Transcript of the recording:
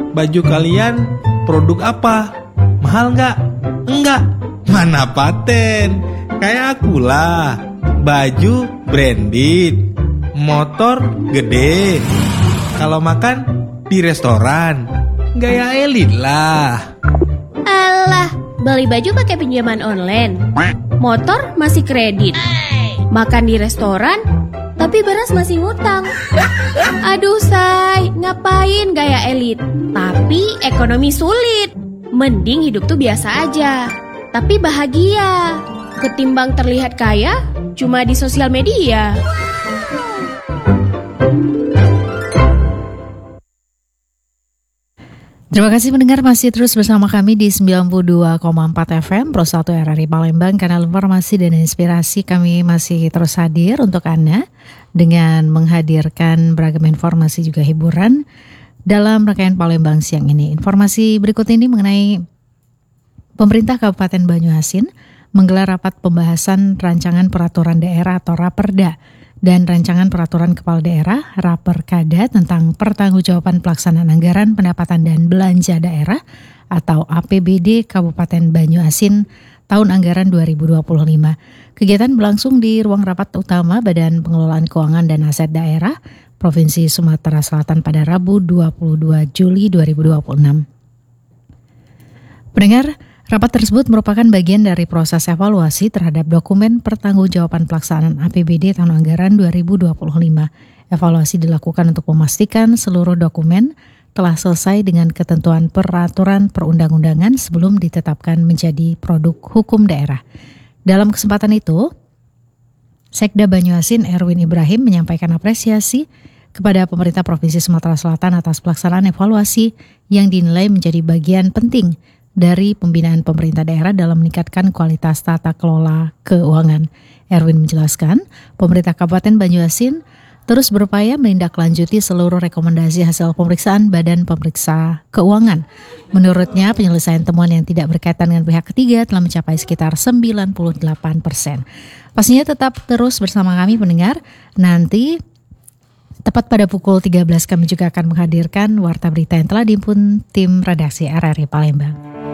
baju kalian produk apa? Mahal nggak? Enggak. Mana paten? Kayak akulah. Baju branded, motor gede. Kalau makan di restoran, gaya elit lah. Alah, beli baju pakai pinjaman online, motor masih kredit, makan di restoran, tapi beras masih ngutang. Aduh say, ngapain gaya elit? Tapi ekonomi sulit. Mending hidup tuh biasa aja, tapi bahagia. Ketimbang terlihat kaya cuma di sosial media. Terima kasih mendengar, masih terus bersama kami di 92,4 FM Pro 1 RRI Palembang, kanal informasi dan inspirasi. Kami masih terus hadir untuk Anda dengan menghadirkan beragam informasi juga hiburan dalam rangkaian Palembang siang ini. Informasi berikut ini mengenai pemerintah Kabupaten Banyuasin menggelar rapat pembahasan rancangan peraturan daerah atau Raperda dan rancangan peraturan kepala daerah Raperkada tentang pertanggungjawaban pelaksanaan anggaran pendapatan dan belanja daerah atau APBD Kabupaten Banyuasin tahun anggaran 2025. Kegiatan berlangsung di ruang rapat utama Badan Pengelolaan Keuangan dan Aset Daerah Provinsi Sumatera Selatan pada Rabu 22 Juli 2026. Pendengar, rapat tersebut merupakan bagian dari proses evaluasi terhadap dokumen pertanggungjawaban pelaksanaan APBD tahun anggaran 2025. Evaluasi dilakukan untuk memastikan seluruh dokumen telah selesai dengan ketentuan peraturan perundang-undangan sebelum ditetapkan menjadi produk hukum daerah. Dalam kesempatan itu, Sekda Banyuasin Erwin Ibrahim menyampaikan apresiasi kepada pemerintah Provinsi Sumatera Selatan atas pelaksanaan evaluasi yang dinilai menjadi bagian penting dari pembinaan pemerintah daerah dalam meningkatkan kualitas tata kelola keuangan. Erwin menjelaskan, pemerintah Kabupaten Banyuasin terus berupaya menindaklanjuti seluruh rekomendasi hasil pemeriksaan Badan Pemeriksa Keuangan. Menurutnya, penyelesaian temuan yang tidak berkaitan dengan pihak ketiga telah mencapai sekitar 98%. Pastinya tetap terus bersama kami pendengar. Nanti tepat pada pukul 13 kami juga akan menghadirkan warta berita yang telah dihimpun tim redaksi RRI Palembang.